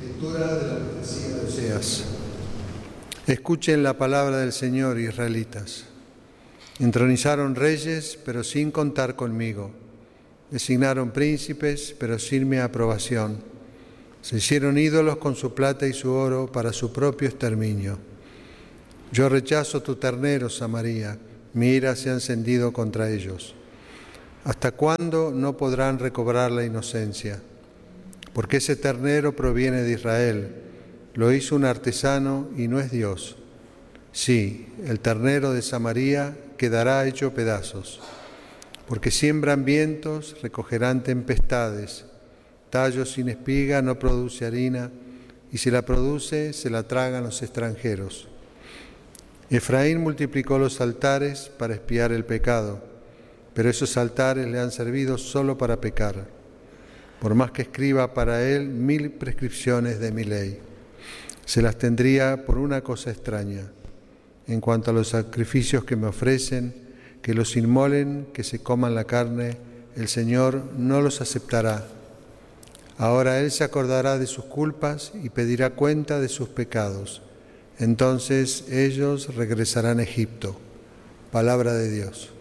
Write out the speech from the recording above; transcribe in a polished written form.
Lectura de la profecía de Oseas. Escuchen la palabra del Señor, israelitas. Entronizaron reyes, pero sin contar conmigo. Designaron príncipes, pero sin mi aprobación. Se hicieron ídolos con su plata y su oro para su propio exterminio. Yo rechazo tu ternero, Samaria. Mi ira se ha encendido contra ellos. ¿Hasta cuándo no podrán recobrar la inocencia? Porque ese ternero proviene de Israel. Lo hizo un artesano y no es Dios. Sí, el ternero de Samaria quedará hecho pedazos. Porque siembran vientos, recogerán tempestades. Tallo sin espiga no produce harina, y si la produce, se la tragan los extranjeros. Efraín multiplicó los altares para expiar el pecado, pero esos altares le han servido solo para pecar, por más que escriba para él 1000 prescripciones de mi ley. Se las tendría por una cosa extraña. En cuanto a los sacrificios que me ofrecen, que los inmolen, que se coman la carne, el Señor no los aceptará. Ahora Él se acordará de sus culpas y pedirá cuenta de sus pecados. Entonces ellos regresarán a Egipto. Palabra de Dios.